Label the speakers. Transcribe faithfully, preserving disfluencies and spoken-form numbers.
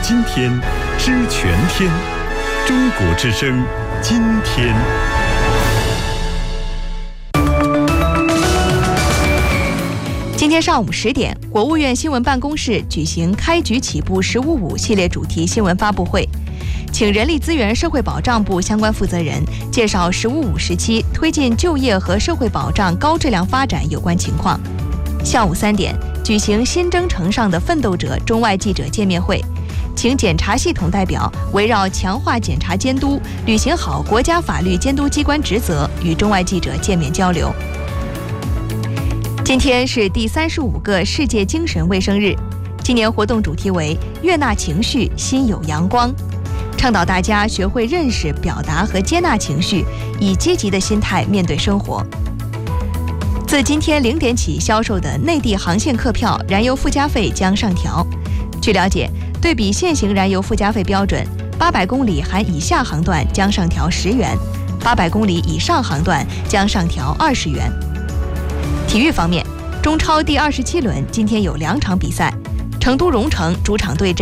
Speaker 1: 今天，知全天。中国之声，今天。
Speaker 2: 今天上午十点，国务院新闻办公室举行开局起步十五五系列主题新闻发布会，请人力资源社会保障部相关负责人介绍十五五时期推进就业和社会保障高质量发展有关情况。下午三点，举行新征程上的奋斗者中外记者见面会，请检察系统代表围绕强化检察监督、履行好国家法律监督机关职责，与中外记者见面交流。今天是第三十五个世界精神卫生日，今年活动主题为悦纳情绪，心有阳光，倡导大家学会认识、表达和接纳情绪，以积极的心态面对生活。自今天零点起销售的内地航线客票燃油附加费将上调。据了解，对比现行燃油附加费标准，八百公里含以下航段将上调十元，八百公里以上航段将上调二十元。体育方面，中超第二十七轮今天有两场比赛，成都蓉城主场对阵